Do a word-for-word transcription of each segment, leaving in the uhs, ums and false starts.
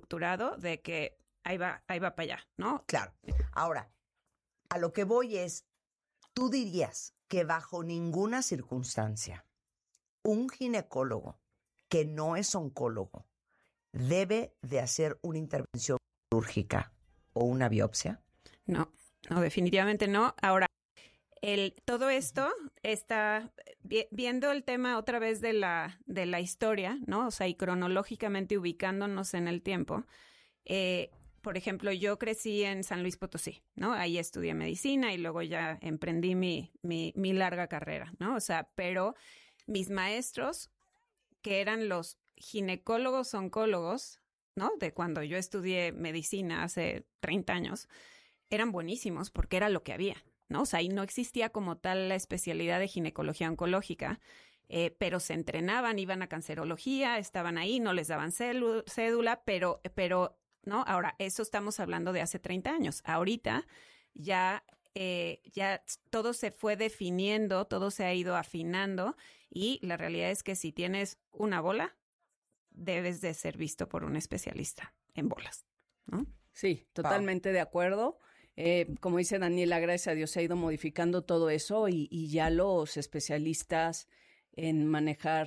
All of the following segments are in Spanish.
estructurado de que ahí va, ahí va para allá, ¿no? Claro. Ahora, a lo que voy es, tú dirías que bajo ninguna circunstancia un ginecólogo que no es oncólogo debe de hacer una intervención quirúrgica o una biopsia. No, no, definitivamente no. Ahora, el, todo esto está vi, viendo el tema otra vez de la, de la historia, ¿no? O sea, y cronológicamente ubicándonos en el tiempo. Eh, por ejemplo, yo crecí en San Luis Potosí, ¿no? Ahí estudié medicina y luego ya emprendí mi, mi, mi larga carrera, ¿no? O sea, pero mis maestros, que eran los ginecólogos oncólogos, ¿no? De cuando yo estudié medicina hace treinta años, eran buenísimos porque era lo que había, ¿no? O sea, ahí no existía como tal la especialidad de ginecología oncológica, eh, pero se entrenaban, iban a cancerología, estaban ahí, no les daban célu- cédula, pero, pero, ¿no? Ahora, eso estamos hablando de hace treinta años. Ahorita ya, eh, ya todo se fue definiendo, todo se ha ido afinando y la realidad es que si tienes una bola, debes de ser visto por un especialista en bolas, ¿no? Sí, totalmente de acuerdo. Eh, como dice Daniela, gracias a Dios se ha ido modificando todo eso y, y ya los especialistas en manejar,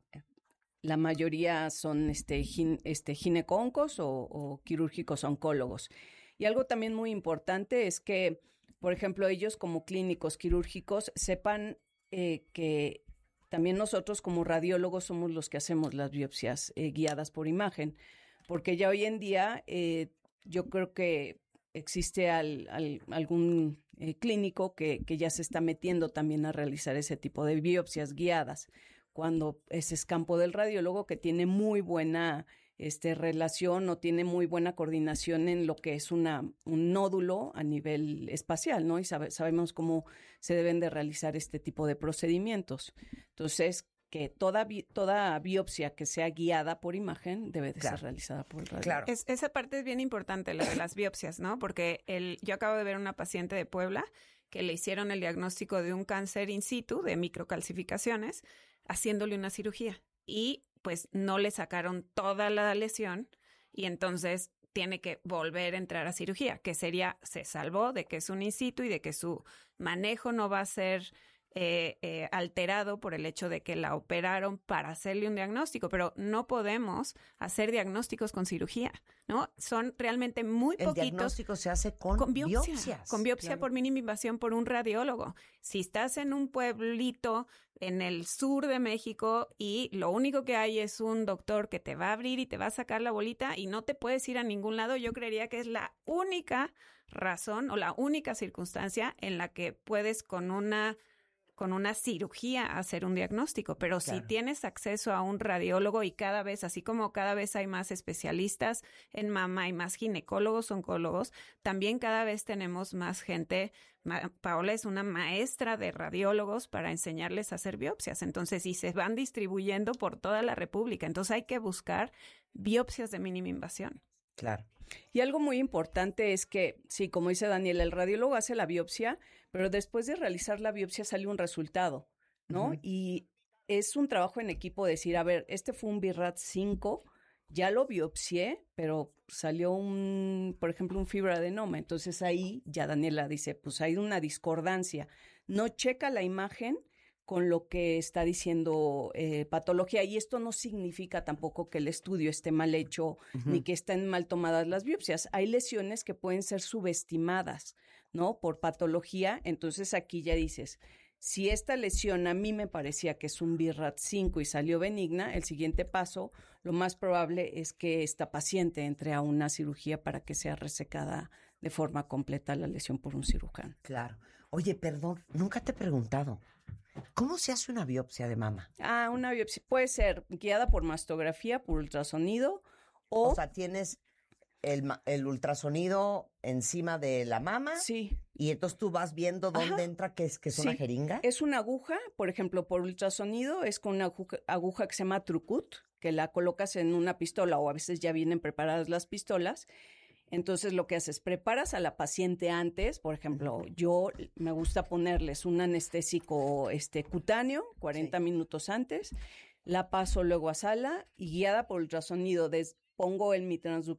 la mayoría son este, gin, este, gineconcos o, o quirúrgicos oncólogos. Y algo también muy importante es que, por ejemplo, ellos como clínicos quirúrgicos sepan eh, que también nosotros como radiólogos somos los que hacemos las biopsias eh, guiadas por imagen, porque ya hoy en día eh, yo creo que existe al, al, algún eh, clínico que, que ya se está metiendo también a realizar ese tipo de biopsias guiadas, cuando ese es campo del radiólogo que tiene muy buena este, relación o tiene muy buena coordinación en lo que es una, un nódulo a nivel espacial, ¿no? Y sabe, sabemos cómo se deben de realizar este tipo de procedimientos. Entonces, que toda, bi toda biopsia que sea guiada por imagen debe de claro. ser realizada por el radiólogo. Claro. Es, esa parte es bien importante, la de las biopsias, ¿no? Porque el, yo acabo de ver una paciente de Puebla que le hicieron el diagnóstico de un cáncer in situ, de microcalcificaciones, haciéndole una cirugía. Y pues no le sacaron toda la lesión y entonces tiene que volver a entrar a cirugía, que sería, se salvó de que es un in situ y de que su manejo no va a ser eh, eh, alterado por el hecho de que la operaron para hacerle un diagnóstico, pero no podemos hacer diagnósticos con cirugía, ¿no? Son realmente muy el poquitos. El diagnóstico se hace con, con biopsia, biopsias. Con biopsia claro. por mínima invasión por un radiólogo. Si estás en un pueblito en el sur de México y lo único que hay es un doctor que te va a abrir y te va a sacar la bolita y no te puedes ir a ningún lado, yo creería que es la única razón o la única circunstancia en la que puedes con una con una cirugía hacer un diagnóstico, pero claro. si tienes acceso a un radiólogo y cada vez, así como cada vez hay más especialistas en mama y más ginecólogos, oncólogos, también cada vez tenemos más gente. Paola es una maestra de radiólogos para enseñarles a hacer biopsias, entonces, y se van distribuyendo por toda la República, entonces hay que buscar biopsias de mínima invasión. Claro. Y algo muy importante es que, sí, como dice Daniel, el radiólogo hace la biopsia, pero después de realizar la biopsia sale un resultado, ¿no? Uh-huh. Y es un trabajo en equipo decir, a ver, este fue un B I R A T cinco, ya lo biopsié, pero salió un, por ejemplo, un fibroadenoma. Entonces ahí ya Daniela dice, pues hay una discordancia. No checa la imagen con lo que está diciendo eh, patología. Y esto no significa tampoco que el estudio esté mal hecho uh-huh. ni que estén mal tomadas las biopsias. Hay lesiones que pueden ser subestimadas, ¿no? Por patología. Entonces aquí ya dices, si esta lesión a mí me parecía que es un B I R A T cinco y salió benigna, el siguiente paso, lo más probable es que esta paciente entre a una cirugía para que sea resecada de forma completa la lesión por un cirujano. Claro. Oye, perdón, nunca te he preguntado, ¿cómo se hace una biopsia de mama? Ah, una biopsia puede ser guiada por mastografía, por ultrasonido o... O sea, tienes el, el ultrasonido encima de la mama. Sí. Y entonces tú vas viendo dónde Ajá. entra, que es, que es sí. una jeringa. Es una aguja, por ejemplo, por ultrasonido es con una aguja, aguja que se llama Trucut, que la colocas en una pistola o a veces ya vienen preparadas las pistolas. Entonces, lo que haces, preparas a la paciente antes, por ejemplo, yo me gusta ponerles un anestésico este, cutáneo, cuarenta sí. minutos antes, la paso luego a sala y guiada por ultrasonido, des, pongo el mi transductor